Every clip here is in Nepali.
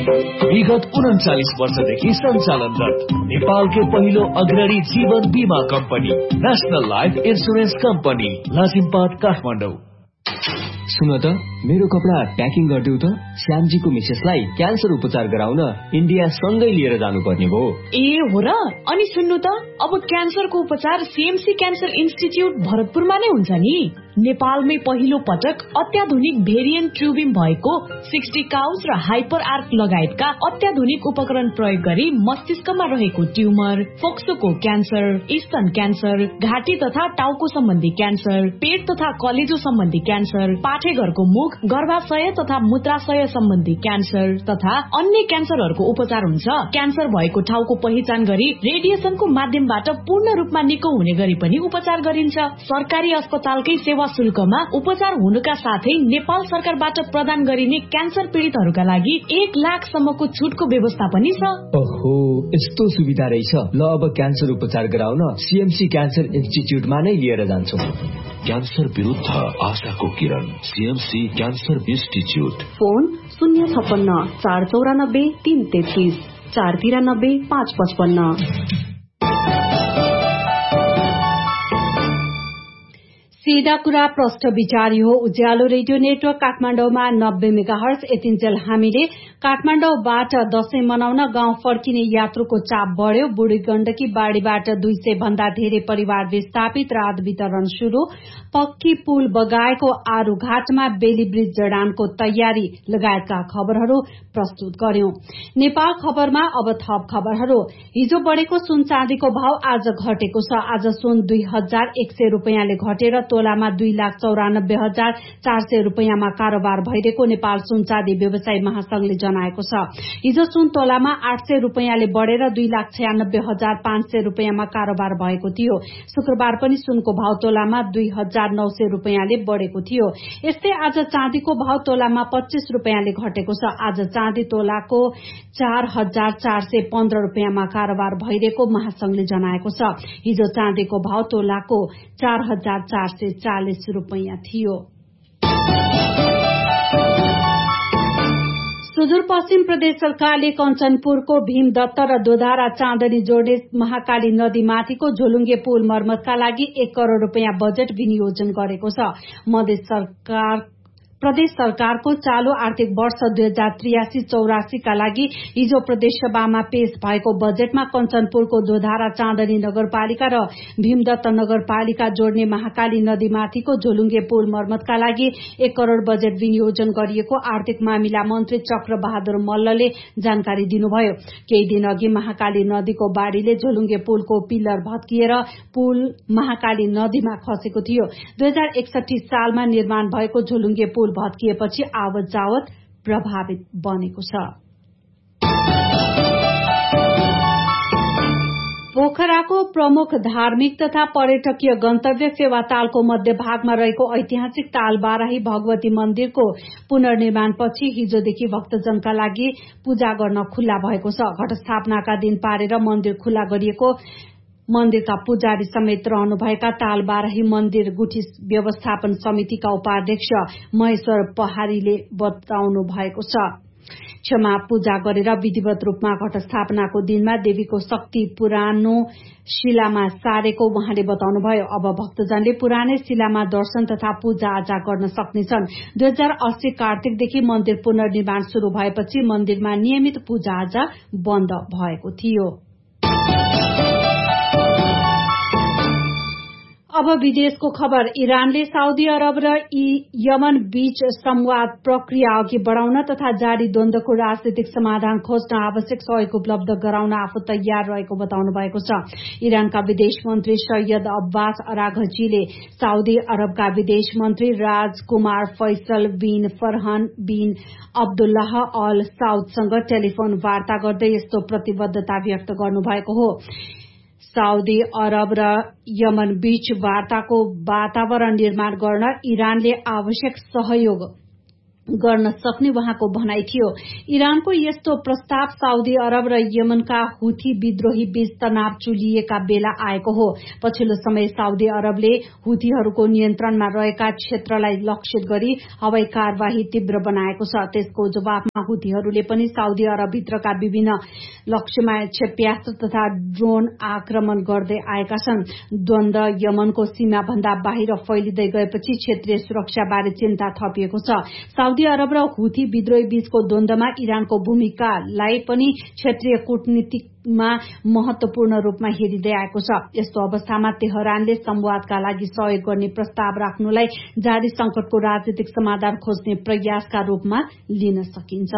विगत 39 वर्षदेखि सञ्चालनरत नेपालकै पहिलो अग्रणी जीवन बीमा company national life insurance company Lazimpat Kathmandu. सुन त मेरो कपडा प्याकिङ गरिदेऊ त। श्यामजीको मिसेसलाई क्यान्सर उपचार गराउन इन्डिया सँगै लिएर जानुपर्ने भयो। ए हो र? अनि सुन्नु त, अब क्यान्सरको उपचार सीएमसी क्यान्सर इन्स्टिट्युट भरतपुरमा नै हुन्छ नि। नेपालमै पहिलो पटक अत्याधुनिक भेरिएन्ट ट्युबिम भएको 60 काउज र हाइपर आर्क लगायतका अत्याधुनिक उपकरण प्रयोग गरी मस्तिष्कमा रहेको ट्युमर, फोक्सोको क्यान्सर, स्तन क्यान्सर, घाँटी तथा टाउको सम्बन्धी क्यान्सर, पेट तथा कलेजो सम्बन्धी क्यान्सर, पाठेघरको मुख, गर्भाशय तथा मूत्राशय सम्बन्धी क्यान्सर तथा अन्य क्यान्सरहरूको उपचार हुन्छ। क्यान्सर भएको ठाउँको पहिचान गरी रेडिएसनको माध्यमबाट पूर्ण रूपमा निको हुने गरी पनि उपचार गरिन्छ। सरकारी अस्पतालकै सेवा शुल्कमा उपचार हुनुका साथै नेपाल सरकारबाट प्रदान गरिने क्यान्सर पीडितहरूका लागि 1 लाखसम्मको छुटको व्यवस्था पनि छ। ओहो, यस्तो सुविधा रहेछ। ल अब क्यान्सर उपचार गराउन सीएमसी क्यान्सर इन्स्टिट्युटमा नै लिएर जान्छौ। क्यान्सर विरुद्ध आशाको किरण, सीएमसी क्यान्सर इन्स्टिट्युट। फोन 056 494 333 493 555। सीधा कुरा प्रष्ट विचार हो। उज्यालो रेडियो नेटवर्क काठमाडौँमा 90 मेगाहर्ज। यतिन्जेल हामीले काठमाडौँबाट दशैं मनाउन गाउँ फर्किने यात्रुको चाप बढ्यो। बुढी गण्डकी बाढ़ीबाट 200 भन्दा धेरै परिवार विस्थापित, राहत वितरण शुरू, पक्की पुल बगाएको आरू घाटमा बेली ब्रिज जडानको तयारी लगायतका खबरहरू प्रस्तुत गर्यौं। नेपाल खबरमा अब थप खबरहरू। हिजो बढ़ेको सुन चाँदीको भाव आज घटेको छ। आज सुन 2100 रूपियाँले घटेर तोलामा 2,94,400 रूपियाँमा कारोबार भइरहेको नेपाल सुन चाँदी व्यवसायी महासंघले जनाएको छ। हिजो सुन तोलामा 800 रूपियाँले बढ़ेर 2,96,500 रूपियाँमा कारोबार भएको थियो। शुक्रबार पनि सुनको भाव तोलामा 2,900 रूपियाँले बढ़ेको थियो। यस्तै आज चाँदीको भाव तोलामा 25 रूपियाँले घटेको छ। आज चाँदी तोलाको 4,415 रूपियाँमा कारोबार भइरहेको महासंघले जनाएको छ। हिजो चाँदीको भाव तोलाको 4,440 रूपियाँ थियो। सुदूरपश्चिम प्रदेश सरकारले कञ्चनपुरको भीमदत्त र दोधारा चाँदनी जोड्ने महाकाली नदीमाथिको झोलुङ्गे पुल मर्मतका लागि 1 करोड़ रूपियाँ बजेट विनियोजन गरेको छ। प्रदेश सरकारको चालू आर्थिक वर्ष 2083-84 का लागि हिजो प्रदेशसभामा पेश भएको बजेटमा कञ्चनपुरको दोधारा चाँदनी नगरपालिका र भीमदत्त नगरपालिका जोड्ने महाकाली नदीमाथिको झोलुङ्गे पुल मर्मतका लागि 1 करोड़ बजेट विनियोजन गरिएको आर्थिक मामिला मन्त्री चक्र बहादुर मल्लले जानकारी दिनुभयो। केही दिन अघि महाकाली नदीको बाढ़ीले झोलुङ्गे पुलको पिल्लर भत्किएर पुल महाकाली नदीमा खसेको थियो। 2061 सालमा निर्माण भएको झोलुङ्गे पुल भत्किएपछि आवत जावत प्रभावित बनेको छ। पोखराको प्रमुख धार्मिक तथा पर्यटकीय गन्तव्य फेवातालको मध्य भागमा रहेको ऐतिहासिक तालबाराही भगवती मन्दिरको पुनर्निर्माणपछि हिजोदेखि भक्तजनका लागि पूजा गर्न खुल्ला भएको छ। घटस्थापनाका दिन पारेर मन्दिर खुल्ला गरिएको मन्दिरका पुजारी समेत रहनुभएका तालबाराही मन्दिर गुठी व्यवस्थापन समितिका उपाध्यक्ष महेश्वर पहाड़ीले बताउनु भएको छ। क्षमा पूजा गरेर विधिवत रूपमा घटस्थापनाको दिनमा देवीको शक्ति पुरानो शिलामा सारेको उहाँले बताउनुभयो। अब भक्तजनले पुरानै शिलामा दर्शन तथा पूजा आजा गर्न सक्नेछन्। 2080 कार्तिकदेखि मन्दिर पुनर्निर्माण शुरू भएपछि मन्दिरमा नियमित पूजा आजा बन्द भएको थियो। अब विदेशको खबर। इरानले साउदी अरब र यमन बीच संवाद प्रक्रिया अघि बढ़ाउन तथा जारी द्वन्द्वको राजनीतिक समाधान खोज्न आवश्यक सहयोग उपलब्ध गराउन आफू तयार रहेको बताउनु भएको छ। इरानका विदेश मन्त्री सैयद अब्बास अराघचीले साउदी अरबका विदेश मन्त्री राजकुमार फैसल बिन फरहान बिन अब्दुल्लाह अल साउदसँग टेलिफोन वार्ता गर्दै यस्तो प्रतिबद्धता व्यक्त गर्नुभएको हो। साउदी अरब र यमन बीच वार्ताको वातावरण निर्माण गर्न इरानले आवश्यक सहयोग गर्न सक्ने उहाँको भनाइ थियो। इरानको यस्तो प्रस्ताव साउदी अरब र यमनका हुथी विद्रोही बीच तनाव चुलिएका बेला आएको हो। पछिल्लो समय साउदी अरबले हुथीहरूको नियन्त्रणमा रहेका क्षेत्रलाई लक्षित गरी हवाई कार्यवाही तीव्र बनाएको छ। त्यसको जवाफमा हुथीहरूले पनि साउदी अरबभित्रका विभिन्न लक्ष्यमा क्षेप्यास्त्र तथा ड्रोन आक्रमण गर्दै आएका छन्। द्वन्द्व यमनको सीमा भन्दा बाहिर फैलिँदै गएपछि क्षेत्रीय सुरक्षाबारे चिन्ता थपिएको छ। साउदी अरब र हुथी विद्रोही बीचको द्वन्द्वमा इरानको भूमिकालाई पनि क्षेत्रीय कूटनीतिमा महत्वपूर्ण रूपमा हेरिँदै आएको छ। यस्तो अवस्थामा तेहरानले संवादका लागि सहयोग गर्ने प्रस्ताव राख्नुलाई जारी संकटको राजनीतिक समाधान खोज्ने प्रयासका रूपमा लिन सकिन्छ।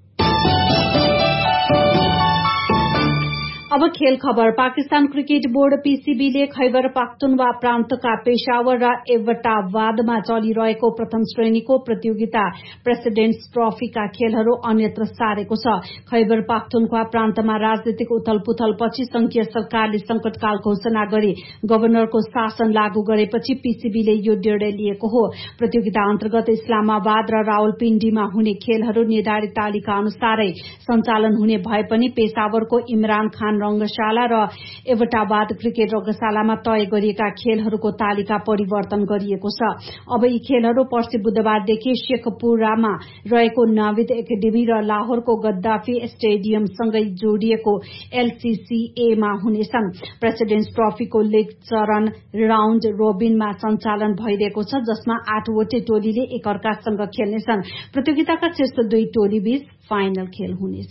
अब खेल खबर। पाकिस्तान क्रिकेट बोर्ड पीसीबीले खैबर पख्तुनवा प्रान्तका पेशावर र एबटाबादमा चलिरहेको प्रथम श्रेणीको प्रतियोगिता प्रेसिडेन्ट्स ट्रफीका खेलहरू अन्यत्र सारेको छ। खैबर पख्तुनवा प्रान्तमा राजनीतिक उथलपुथल पछि संघीय सरकारले संकटकाल घोषणा गरी गभर्नरको शासन लागू गरेपछि पीसीबीले यो निर्णय लिएको हो। प्रतियोगिता अन्तर्गत इस्लामाबाद र रावलपिण्डीमा हुने खेलहरू निर्धारित तालिका अनुसारै सञ्चालन हुने भए पनि पेशावरको इमरान खान रंगशाला र एबटाबाद क्रिकेट रंगशालामा तय गरिएका खेलहरूको तालिका परिवर्तन गरिएको छ। अब यी खेलहरू पर्सि बुधबारदेखि शेखपुरामा रहेको नाविद एकाडेमी र लाहोरको गद्दाफी स्टेडियमसँगै जोडिएको एलसीसीएमा हुनेछन्। प्रेसिडेन्ट्स ट्रफीको लीग चरण राउण्ड रोबिनमा सञ्चालन भइरहेको छ, जसमा 8वटै टोलीले एकअर्कासँग खेल्नेछन्। प्रतियोगिताका शीर्ष 2 टोली बीच फाइनल खेल हुनेछ।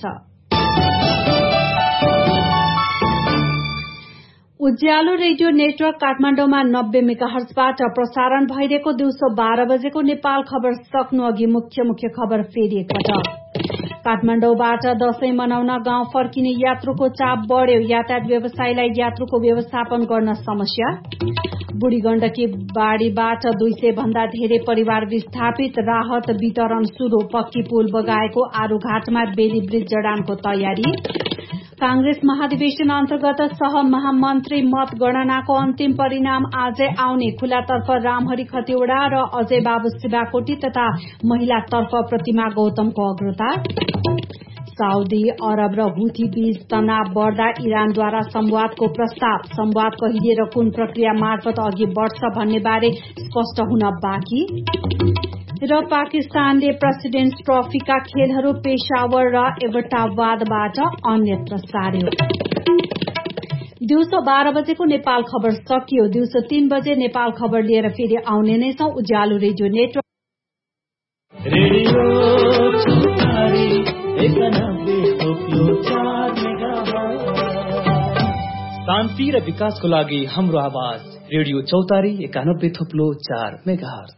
उज्यालो रेडियो नेटवर्क काठमाडौँमा 90 मेगाहर्जबाट प्रसारण भइरहेको दिउँसो 12 बजेको नेपाल खबर सक्नु अघि मुख्य खबर फेरि एकपटक। काठमाडौँबाट दशैं मनाउन गाउँ फर्किने यात्रुको चाप बढ्यो। यातायात व्यवसायीलाई यात्रुको व्यवस्थापन गर्न समस्या। बुढी गण्डकी बाढीबाट 200 भन्दा धेरै परिवार विस्थापित। राहत वितरण शुरू। पक्की पुल बगाएको आरूघाटमा बेली ब्रिज जडानको तयारी। कांग्रेस महाधिवेशन अन्तर्गत सह महामन्त्री मत गणनाको अन्तिम परिणाम आजै आउने। खुलातर्फ रामहरि खतिवड़ा र अजय बाबु शिवाकोटी तथा महिलातर्फ प्रतिमा गौतमको अग्रता। साउदी अरब र हुथी बीच तनाव बढ्दा इरानद्वारा संवादको प्रस्ताव। संवाद कहिले र कुन प्रक्रिया मार्फत अघि बढ्छ भन्ने बारे स्पष्ट हुन बाँकी। र पाकिस्तानले प्रेसिडेन्ट्स ट्रफीका खेलहरू पेशावर र एबटाबादबाट अन्यत्र सार्यो। दिउँसो 12 बजेको नेपाल खबर सकियो। दिउँसो 3 बजे नेपाल खबर लिएर फेरि आउने नै छौं। उज्यालो रेडियो नेटवर्क शान्ति र विकासको लागि हाम्रो आवाज रेडियो चौतारी 91.4 मेगाहर्ज।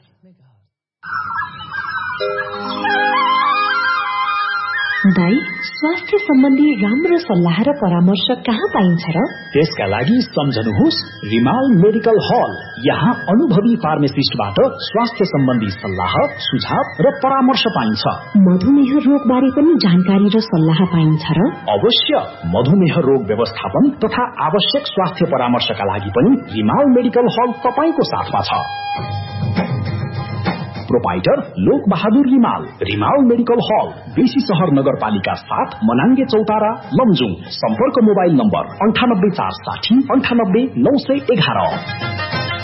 दाइ, स्वास्थ्य सम्बन्धी राम्रो सल्लाह र परामर्श कहाँ पाइन्छ र? त्यसका लागि सम्झनुहोस् रिमाल मेडिकल हल। यहाँ अनुभवी फार्मासिस्टबाट स्वास्थ्य सम्बन्धी सल्लाह, सुझाव र परामर्श पाइन्छ। मधुमेह रोगबारे पनि जानकारी र सल्लाह पाइन्छ र? अवश्य। मधुमेह रोग व्यवस्थापन तथा आवश्यक स्वास्थ्य परामर्शका लागि पनि रिमाल मेडिकल हल तपाईको साथमा छ। प्रोपाइटर लोक बहादुर रिमाल। रिमाल मेडिकल हल बेसी शहर नगरपालिका 7 मनाङ्गे चौतारा लमजुङ। सम्पर्क मोबाइल नम्बर 98 460 98 911।